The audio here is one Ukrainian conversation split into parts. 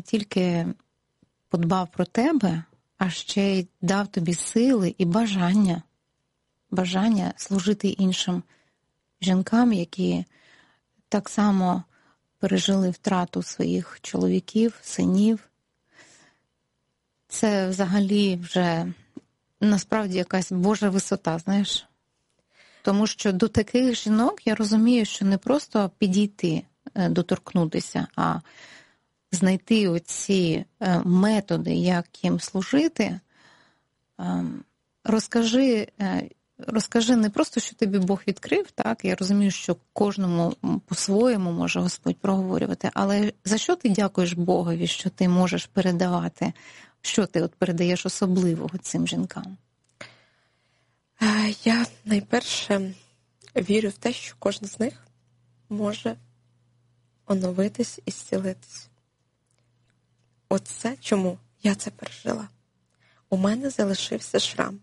тільки подбав про тебе, а ще й дав тобі сили і бажання служити іншим жінкам, які так само пережили втрату своїх чоловіків, синів. Це взагалі вже насправді якась Божа висота, знаєш. Тому що до таких жінок я розумію, що не просто підійти, доторкнутися, а знайти оці методи, як їм служити. Розкажи не просто, що тобі Бог відкрив, так? Я розумію, що кожному по-своєму може Господь проговорювати, але за що ти дякуєш Богові, що ти можеш передавати, що ти от передаєш особливого цим жінкам? Я найперше вірю в те, що кожен з них може оновитись і зцілитись. Оце чому я це пережила. У мене залишився шрам.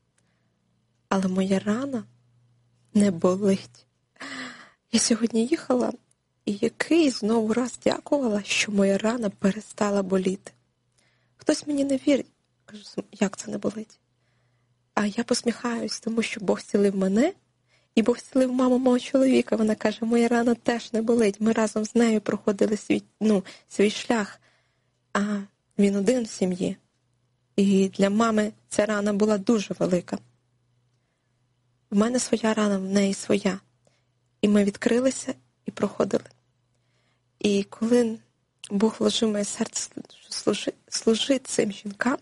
Але моя рана не болить. Я сьогодні їхала і який знову раз дякувала, що моя рана перестала боліти. Хтось мені не вірить. Кажу, як це не болить? А я посміхаюсь, тому що Бог зцілив мене, і Бог зцілив маму мого чоловіка. Вона каже, моя рана теж не болить. Ми разом з нею проходили свій шлях. А він один в сім'ї. І для мами ця рана була дуже велика. В мене своя рана, в неї своя. І ми відкрилися і проходили. І коли Бог вложив в моє серце служити цим жінкам,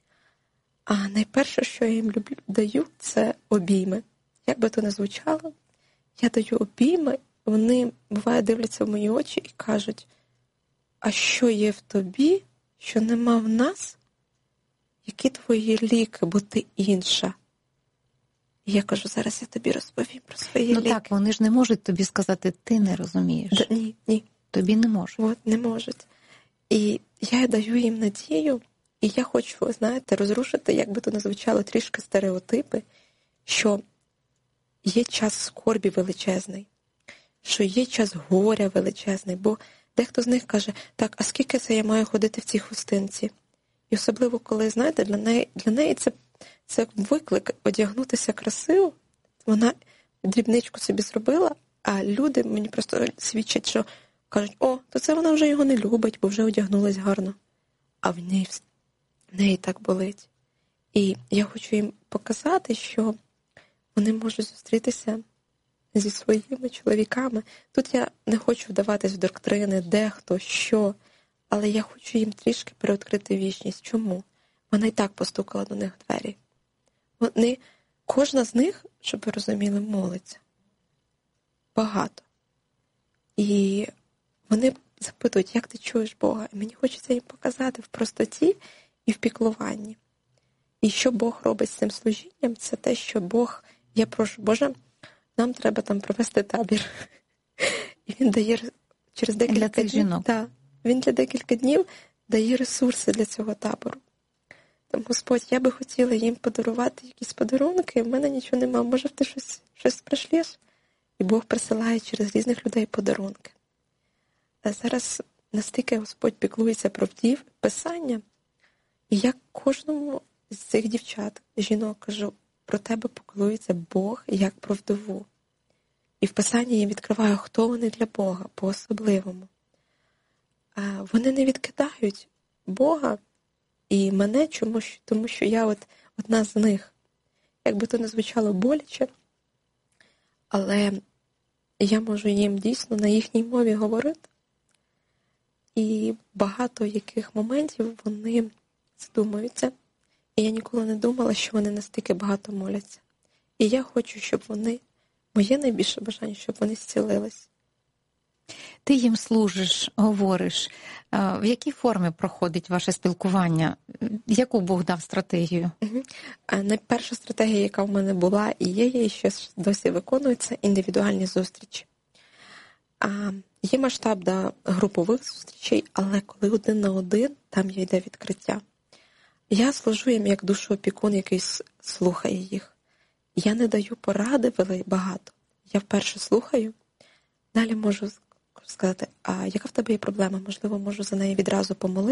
а найперше, що я їм даю, це обійми. Як би то не звучало, я даю обійми, вони, буває, дивляться в мої очі і кажуть, а що є в тобі, що нема в нас? Які твої ліки, бо ти інша? І я кажу, зараз я тобі розповім про свої ліки. Ну так, вони ж не можуть тобі сказати, ти не розумієш. Ні. Тобі не можуть. От, не можуть. І я даю їм надію, і я хочу, знаєте, розрушити, як би то не звучало, трішки стереотипи, що є час скорбі величезний, що є час горя величезний, бо дехто з них каже, так, а скільки це я маю ходити в цій хустинці? І особливо, коли, знаєте, для неї це виклик одягнутися красиво. Вона дрібничку собі зробила, а люди мені просто свідчать, що кажуть, о, то це вона вже його не любить, бо вже одягнулась гарно. А в неї так болить. І я хочу їм показати, що вони можуть зустрітися зі своїми чоловіками. Тут я не хочу вдаватись в доктрини, де хто, що, але я хочу їм трішки переоткрити вічність. Чому? Вона і так постукала до них двері. Кожна з них, щоб ви розуміли, молиться. Багато. І вони запитують, як ти чуєш Бога? І мені хочеться їм показати в простоті і в піклуванні. І що Бог робить з цим служінням, це те, що я прошу, Боже, нам треба там провести табір. І він дає через декілька днів. Так, він для декілька днів дає ресурси для цього табору. Там, Господь, я би хотіла їм подарувати якісь подарунки, в мене нічого немає, може ти щось пришлєш? І Бог присилає через різних людей подарунки. А зараз настільки Господь піклується про вдів, Писання, і я кожному з цих дівчат, жінок, кажу, про тебе піклується Бог, як про вдову. І в Писанні я відкриваю, хто вони для Бога, по-особливому. Вони не відкидають Бога і мене чомусь, тому що я одна з них. Як би то не звучало боляче, але я можу їм дійсно на їхній мові говорити. І багато яких моментів вони задумуються. І я ніколи не думала, що вони настільки багато моляться. І я хочу, щоб моє найбільше бажання, щоб вони зцілились. Ти їм служиш, говориш. В якій формі проходить ваше спілкування? Яку Бог дав стратегію? Найперша стратегія, яка в мене була і є, і ще досі виконується, індивідуальні зустрічі. Є масштаб до групових зустрічей, але коли один на один, там йде відкриття. Я служу їм як душоопікун, який слухає їх. Я не даю поради багато. Я вперше слухаю, далі можу сказати, а яка в тебе є проблема? Можливо, можу за неї відразу помолитися.